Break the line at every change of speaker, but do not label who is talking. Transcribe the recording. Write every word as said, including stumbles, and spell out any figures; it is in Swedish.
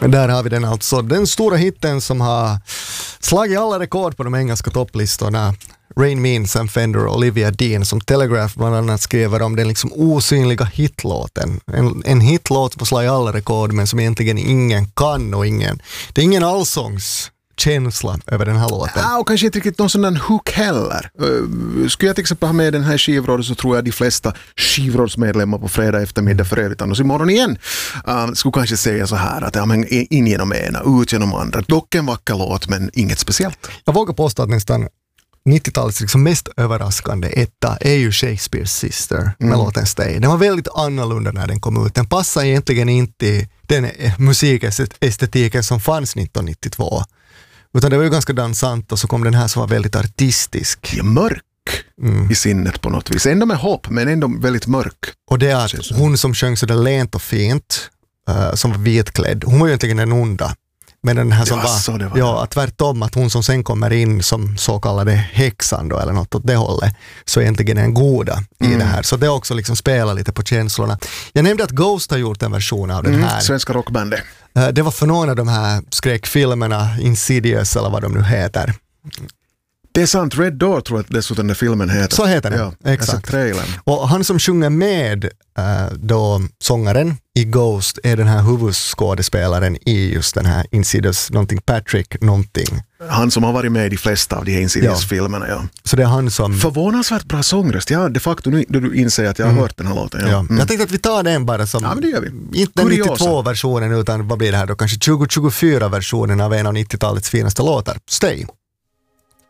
Där har vi den alltså, den stora hitten som har slagit alla rekord på de engelska topplistorna. Rain Means and Fender och Olivia Dean, som Telegraph bland annat skriver om den liksom osynliga hitlåten. En, en hitlåt som slagit alla rekord men som egentligen ingen kan och ingen. Det är ingen allsångs känsla över den här låten.
Ja, och kanske inte riktigt någon sån där hook heller. Uh, skulle jag till exempel ha med den här skivrådet så tror jag de flesta skivrådsmedlemmar på fredag eftermiddag för övrigt annars imorgon igen uh, skulle kanske säga så här att ja, men in genom ena, ut genom andra. Dock en vacker låt men inget speciellt.
Jag vågar påstå att nästan nittiotalets liksom mest överraskande etta är ju Shakespeare's Sister med mm. låten Stay. Den var väldigt annorlunda när den kom ut. Den passar egentligen inte i den musikestetiken som fanns nittonhundranittiotvå. Utan det var ju ganska dansant och så kom den här som var väldigt artistisk.
Ja, mörk mm. i sinnet på något vis. Ändå med hopp men ändå väldigt mörk.
Och det är att hon som sjöng så där lent och fint uh, som var vitklädd, hon var ju egentligen den onda. Men den här som
var,
var,
så, det var
ja, tvärtom att hon som sen kommer in som så kallade häxan då, eller något åt det hållet, så är egentligen en goda i mm. det här. Så det också liksom spelar lite på känslorna. Jag nämnde att Ghost har gjort en version av den
mm,
här.
Svenska rockbandet.
Det var för någon av de här skräckfilmerna, Insidious eller vad de nu heter.
Det är sant, Red Door tror jag att dessutom den filmen heter.
Så heter den,
ja,
exakt. Och han som sjunger med äh, då sångaren i Ghost är den här huvudskådespelaren i just den här Insidious, någonting Patrick någonting.
Han som har varit med i de flesta av de här Insidious-filmerna, ja.
Så det är han som...
Förvånansvärt bra sångröst. Ja, de facto nu då du inser att jag har mm. hört den här låten. Ja.
Ja.
Mm.
Jag tänkte att vi tar den bara som...
Ja, men det gör vi.
Inte den nittiotvå-versionen utan vad blir det här då? Kanske tjugo tjugofyra-versionen av en av nittiotalets finaste låtar. Stay!